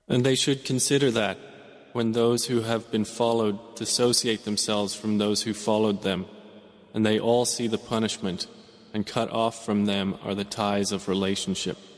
And they should consider that when those who have been followed dissociate themselves from those who followed them, and they all see the punishment, and cut off from them are the ties of relationship.